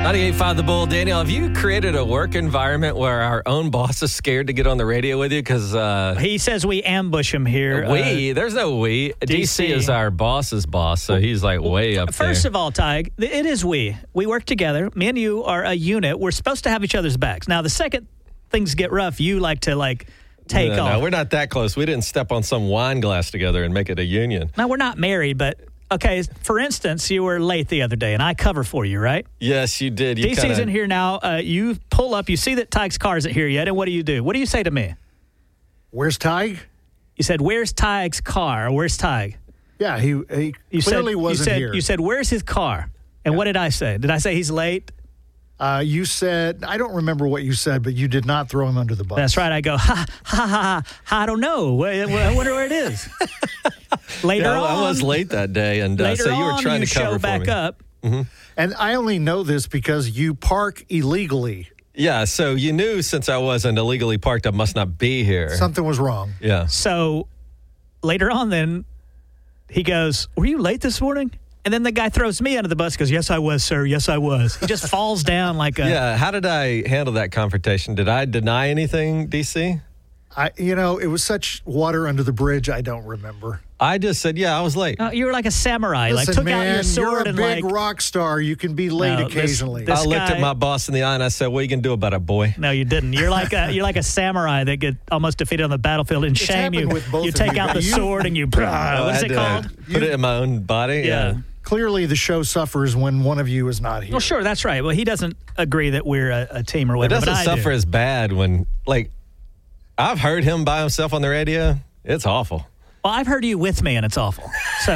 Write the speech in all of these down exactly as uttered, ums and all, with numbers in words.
ninety-eight point five The Bull. Daniel, have you created a work environment where our own boss is scared to get on the radio with you? Because uh, he says we ambush him here. We? Uh, there's no we. D C. D C is our boss's boss, so he's like way up First there. First of all, Ty, it is we. We work together. Me and you are a unit. We're supposed to have each other's backs. Now, the second things get rough, you like to, like, take no, off. No, we're not that close. We didn't step on some wine glass together and make it a union. No, we're not married, but... Okay, for instance, you were late the other day, and I cover for you, right? Yes, you did. You D C's kinda... in here now. Uh, you pull up. You see that Tyke's car isn't here yet, and what do you do? What do you say to me? Where's Tyke? You said, where's Tyke's car? Where's Tyke? Yeah, he, he you clearly said, wasn't you said, here. You said, where's his car? And yeah. what did I say? Did I say he's late? Uh, you said, I don't remember what you said, but you did not throw him under the bus. That's right. I go, ha, ha, ha, ha, I don't know. I wonder where it is. Later yeah, on. I was late that day, and uh, later so you were trying on, you to cover show for back me. up. Mm-hmm. And I only know this because you park illegally. Yeah, so you knew since I wasn't illegally parked, I must not be here. Something was wrong. Yeah. So later on then, he goes, were you late this morning? And then the guy throws me under the bus, goes, yes, I was, sir. Yes, I was. He just falls down like a... Yeah, how did I handle that confrontation? Did I deny anything, D C? I, you know, it was such water under the bridge, I don't remember. I just said, yeah, I was late. Uh, you were like a samurai. Listen, like took man, out your sword you're a and big like... rock star. You can be late No, occasionally. this- I looked guy- at my boss in the eye and I said, what are you going to do about it, boy? No, you didn't. You're like a you're like a samurai that get almost defeated on the battlefield. And shame you. happened with both You of take you. out the You- sword and you... Oh, what I is had it to called? Put it in my own body? Yeah. Clearly, the show suffers when one of you is not here. Well, sure, that's right. Well, he doesn't agree that we're a, a team or It whatever, doesn't but I suffer do. as bad when, like, I've heard him by himself on the radio. It's awful. Well, I've heard you with me, and it's awful. So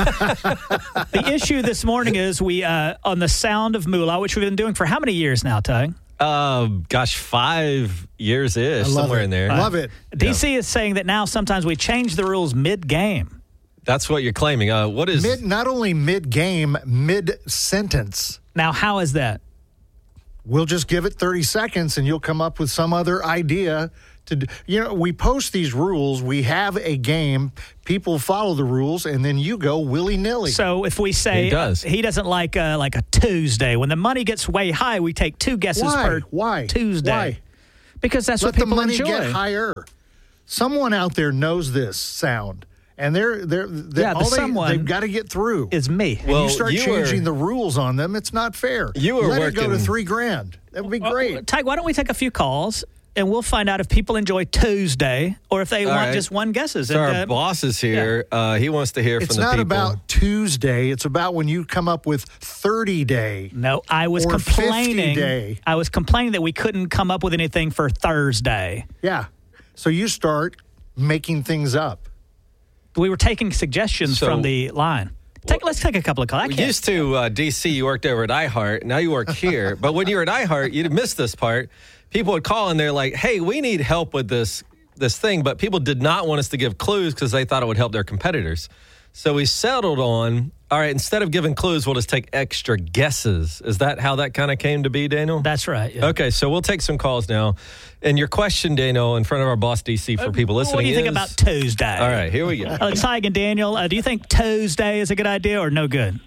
the issue this morning is we, uh, on the Sound of Moolah, which we've been doing for how many years now, Ty? Uh, gosh, five years-ish, I love somewhere it. in there. I love it. D C is saying that now sometimes we change the rules mid-game. That's what you're claiming. Uh, what is... Mid, not only mid-game, mid-sentence. Now, how is that? We'll just give it thirty seconds, and you'll come up with some other idea. To do. You know, we post these rules. We have a game. People follow the rules, and then you go willy-nilly. So if we say He does. uh, he doesn't like uh, like a Tuesday, when the money gets way high, we take two guesses Why? per Why? Tuesday. Why? Because that's Let what people the money enjoy. get higher. Someone out there knows this sound, and they're they're, they're Yeah, the all they, someone they've got to get through. Is me. And Well, you start you changing were- the rules on them, it's not fair. You were Let it go to working- three grand. That would be great. Tyke, why don't we take a few calls and we'll find out if people enjoy Tuesday or if they All want right. just one guesses. So And, our uh, boss is here. Uh, he wants to hear It's from the not people. about Tuesday. It's about when you come up with thirty day. No, I was Or complaining. fifty day. I was complaining that we couldn't come up with anything for Thursday. Yeah. So you start making things up. We were taking suggestions So- from the line. Take, let's take a couple of calls. I We can't. used to, uh, D C, you worked over at iHeart. Now you work here. But when you were at iHeart, you'd miss this part. People would call and they're like, hey, we need help with this this thing. But people did not want us to give clues because they thought it would help their competitors. So we settled on, all right, instead of giving clues, we'll just take extra guesses. Is that how that kind of came to be, Daniel? That's right. Yeah. Okay, so we'll take some calls now. And your question, Daniel, in front of our boss, D C, for people listening What do you think is- about Tuesday? All right, here we go. Uh, Tyke and Daniel, uh, do you think Tuesday is a good idea or no good?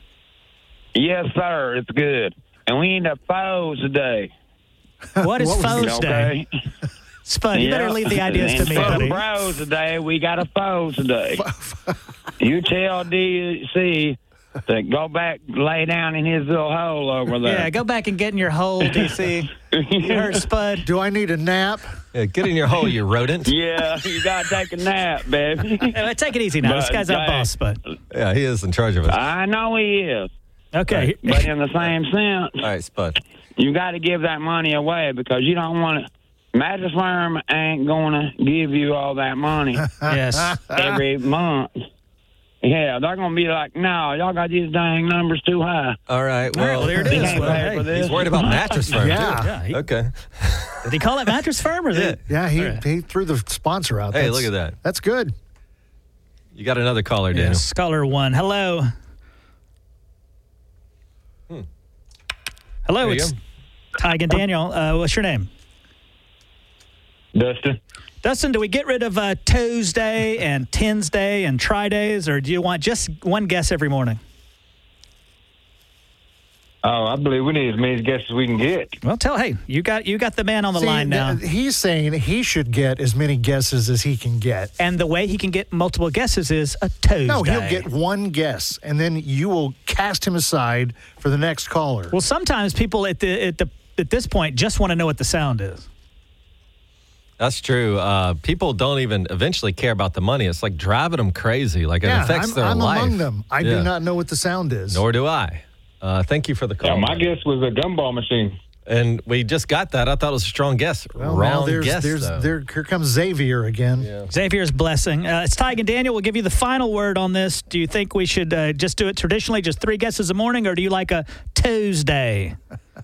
Yes, sir. It's good. And we need a foes today. What is What was Foes Day? Okay? Spud, you better leave the ideas to and me, for buddy. bros today, we got a foes today. You tell D C to go back, lay down in his little hole over there. Yeah, go back and get in your hole, D C. You heard Spud? Do I need a nap? Yeah, get in your hole, you rodent. Yeah, you got to take a nap, baby. Uh, Take it easy now. This But, guy's our hey, boss, Spud. Yeah, he is in charge of us. I know he is. Okay. But in the same sense, All right, Spud. you got to give that money away because you don't want to. Mattress Firm ain't going to give you all that money Yes. every month. Yeah, they're going to be like, no, y'all got these dang numbers too high. All right, All right, well, well, there it He is. ain't Well, paying hey, for this. he's worried about Mattress Firm, Yeah. too. Yeah, he- Okay. Did he call it Mattress Firm? Or Yeah. Yeah, he, All right. he threw the sponsor out. Hey, That's- look at that. That's good. You got another caller, Daniel. Yes, caller one. Hello. Hello, There you it's go. Tyke and Daniel. Uh, what's your name? Dustin? Dustin, do we get rid of uh, Tuesday and Wednesday and Try days, or do you want just one guess every morning? Oh, I believe we need as many guesses as we can get. Well, tell hey, you got you got the man on the See, line now. th- he's saying he should get as many guesses as he can get. And the way he can get multiple guesses is a Tuesday. No, he'll get one guess, and then you will cast him aside for the next caller. Well, sometimes people at the at the at this point just want to know what the sound is. That's true. Uh, people don't even eventually care about the money. It's like driving them crazy. Like it yeah, affects I'm, their I'm life. among them. I Yeah. do not know what the sound is. Nor do I. Uh, thank you for the call. Yeah, my man. guess was a gumball machine. And we just got that. I thought it was a strong guess. Well, Wrong now there's, guess, there's, though. there, here comes Xavier again. Yeah. Xavier's blessing. Uh, it's Tig and Daniel. We'll give you the final word on this. Do you think we should uh, just do it traditionally, just three guesses a morning, or do you like a Tuesday?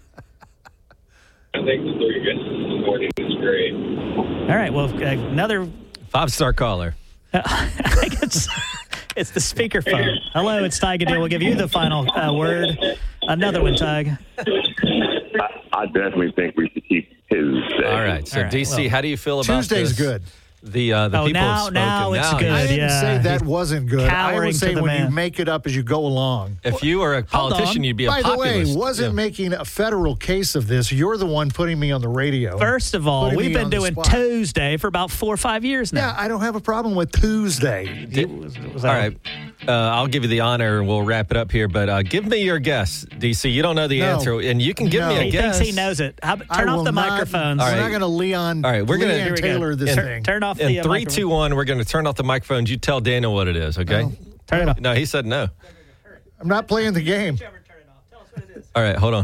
I think the three guesses this morning is great. All right. Well, uh, another. Five-star caller. I think it's it's the speakerphone. Hello, it's Tig and Daniel. We'll give you the final uh, word. Another one, Tig. I, I definitely think we should keep Tuesday. All right. So, All right, D C, well, how do you feel about Tuesday's this? good. The, uh, the Oh, people now- have spoken. now it's good. I didn't yeah. say that wasn't good. I cowering was to saying the when you man. make it up as you go along. If you were a politician, on. you'd be a By the way, populist. wasn't Yeah. making a federal case of this. You're the one putting me on the radio. First of all, Putting we've me been on the doing spot. Tuesday for about four or five years Yeah, now. I don't have a problem with Tuesday. Did- Was All that- right. Uh, I'll give you the honor and we'll wrap it up here. But uh, give me your guess, D C. You don't know the No. answer, and you can give No. me a He guess. thinks he knows it. How, I turn off will the not- microphones. We're All right. not going to Leon, All right, we're gonna- Leon Here we go. Taylor this Turn- thing. Turn off In the uh, three, microphone. two, one, we're going to turn off the microphones. You tell Daniel what it is, okay? No. Turn it off. No, he said no. I'm not playing the game. All right, hold on.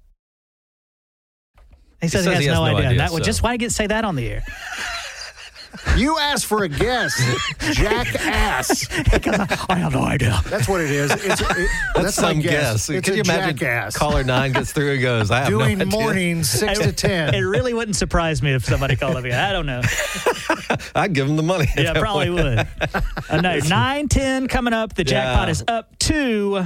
He says he, says has, he has no, no idea. idea, that would so. just why get say that on the air? You asked for a guess, jackass. I have no idea. That's what it is. It's, it, That's, my some guess. guess. It's Could a you imagine jackass. caller nine gets through and goes, I have Doing no idea. mornings six to ten. It really wouldn't surprise me if somebody called up. I don't know. I'd give him the money. at Yeah, that probably point. would. Uh, no, nine ten coming up. The jackpot Yeah. is up to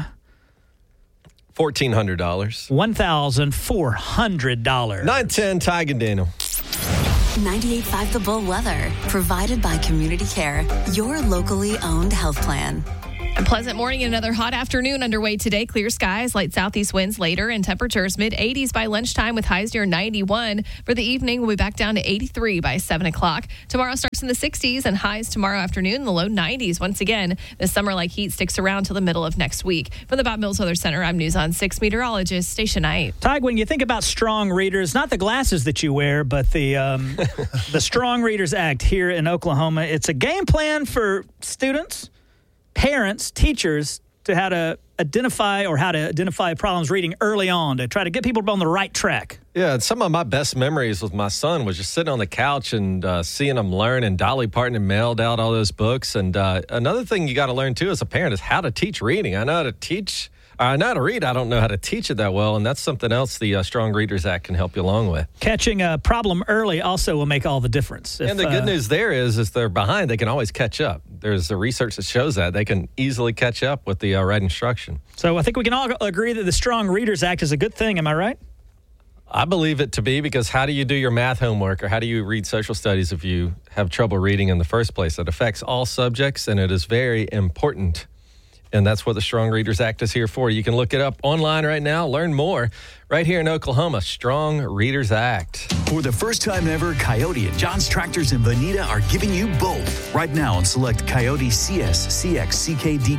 fourteen hundred dollars. one thousand four hundred dollars. nine ten, Tig and Daniel. ninety-eight point five The Bull weather, provided by Community Care, your locally owned health plan. A pleasant morning and another hot afternoon underway today. Clear skies, light southeast winds later, and temperatures mid eighties by lunchtime with highs near ninety-one. For the evening, we'll be back down to eighty-three by seven o'clock. Tomorrow starts in the sixties and highs tomorrow afternoon in the low nineties. Once again, the summer-like heat sticks around till the middle of next week. From the Bob Mills Weather Center, I'm News on six meteorologist Stacia Knight. Tig, when you think about strong readers, not the glasses that you wear, but the um, the Strong Readers Act here in Oklahoma, it's a game plan for students, parents, teachers to how to identify or how to identify problems reading early on to try to get people on the right track. Yeah, and some of my best memories with my son was just sitting on the couch and uh, seeing him learn, and Dolly Parton mailed out all those books. And uh, another thing you got to learn, too, as a parent is how to teach reading. I know how to teach. I know how to read. I don't know how to teach it that well, and that's something else the uh, Strong Readers Act can help you along with. Catching a problem early also will make all the difference. If, And the good uh, news there is, is they're behind. They can always catch up. There's the research that shows that they can easily catch up with the uh, right instruction. So I think we can all agree that the Strong Readers Act is a good thing. Am I right? I believe it to be, because how do you do your math homework, or how do you read social studies if you have trouble reading in the first place? It affects all subjects, and it is very important. And that's what the Strong Readers Act is here for. You can look it up online right now, learn more right here in Oklahoma. Strong Readers Act. For the first time ever, Coyote and John's Tractors in Bonita are giving you both. Right now on select Coyote C S, C X, C K, D K.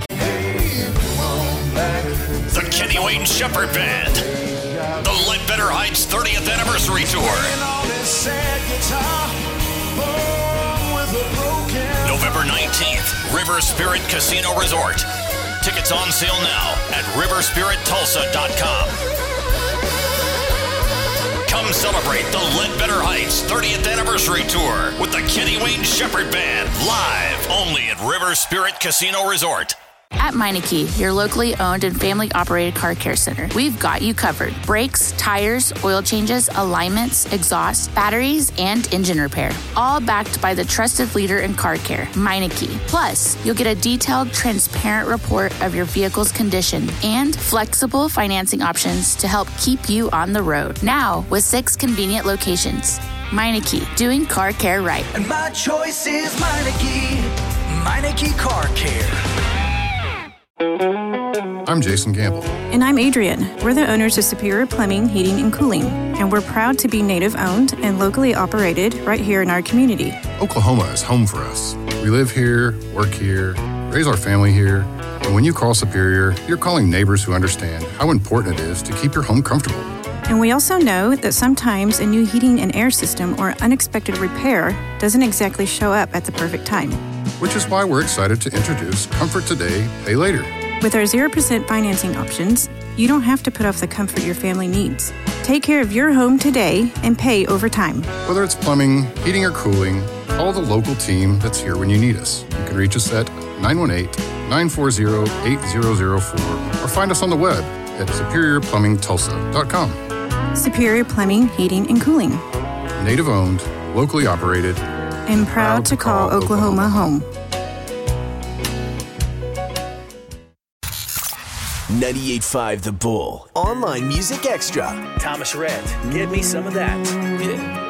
The Kenny Wayne Shepherd Band. The Ledbetter Heights thirtieth Anniversary Tour. November nineteenth, River Spirit Casino Resort. Tickets on sale now at river spirit tulsa dot com. Come celebrate the Ledbetter Heights thirtieth Anniversary Tour with the Kenny Wayne Shepherd Band, live only at River Spirit Casino Resort. At Meineke, your locally owned and family-operated car care center, we've got you covered. Brakes, tires, oil changes, alignments, exhaust, batteries, and engine repair. All backed by the trusted leader in car care, Meineke. Plus, you'll get a detailed, transparent report of your vehicle's condition and flexible financing options to help keep you on the road. Now, with six convenient locations. Meineke, doing car care right. And my choice is Meineke. Meineke Car Care. I'm Jason Gamble. And I'm Adrian. We're the owners of Superior Plumbing, Heating, and Cooling, and we're proud to be Native-owned and locally operated right here in our community. Oklahoma is home for us. We live here, work here, raise our family here, and when you call Superior, you're calling neighbors who understand how important it is to keep your home comfortable. And we also know that sometimes a new heating and air system or unexpected repair doesn't exactly show up at the perfect time. Which is why we're excited to introduce Comfort Today, Pay Later. With our zero percent financing options, you don't have to put off the comfort your family needs. Take care of your home today and pay over time. Whether it's plumbing, heating, or cooling, call the local team that's here when you need us. You can reach us at nine one eight, nine four zero, eight zero zero four or find us on the web at superior plumbing tulsa dot com. Superior Plumbing, Heating, and Cooling. Native-owned, locally operated, and proud to call Oklahoma home. ninety-eight point five The Bull. Online Music Extra. Thomas Rhett, give me some of that. Yeah.